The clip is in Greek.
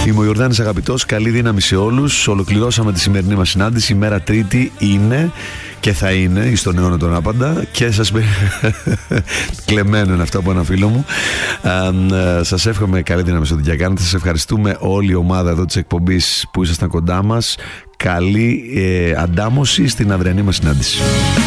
Είμαι ο Ιορδάνης Αγαπητός. Καλή δύναμη σε όλους. Ολοκληρώσαμε τη σημερινή μας συνάντηση. Η μέρα Τρίτη είναι και θα είναι στον αιώνα τον άπαντα. Και σας κλεμμένο είναι αυτό από ένα φίλο μου. Σας εύχομαι καλή δύναμη στο τι και κάνετε. Σας ευχαριστούμε όλη η ομάδα εδώ της εκπομπής που ήσασταν κοντά μας. Καλή αντάμωση στην αυριανή μας συνάντηση.